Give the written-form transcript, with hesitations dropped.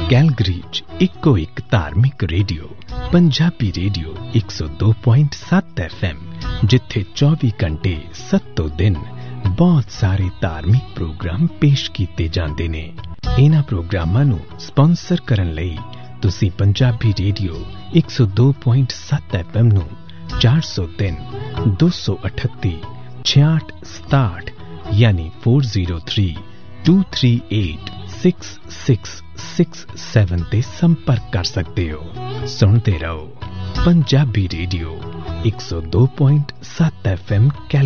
Calgary 'ਚ ਇੱਕੋ ਇੱਕ ਧਾਰਮਿਕ ਰੇਡੀਓ ਪੰਜਾਬੀ ਰੇਡੀਓ 102.7 FM, ਜਿੱਥੇ 24 ਘੰਟੇ 7 ਦਿਨ ਬਹੁਤ ਸਾਰੇ ਧਾਰਮਿਕ ਪ੍ਰੋਗਰਾਮ ਪੇਸ਼ ਕੀਤੇ ਜਾਂਦੇ ਨੇ। ਇਹਨਾਂ ਪ੍ਰੋਗਰਾਮਾਂ ਨੂੰ ਸਪਾਂਸਰ ਕਰਨ ਲਈ ਤੁਸੀਂ ਪੰਜਾਬੀ ਰੇਡੀਓ 102.7 FM ਨੂੰ 403 238 6667 ਯਾਨੀ 4032386667 ਤੇ ਸੰਪਰਕ ਕਰ ਸਕਦੇ ਹੋ। ਸੁਣਦੇ ਰਹੋ ਪੰਜਾਬੀ ਰੇਡੀਓ 102.7 FM।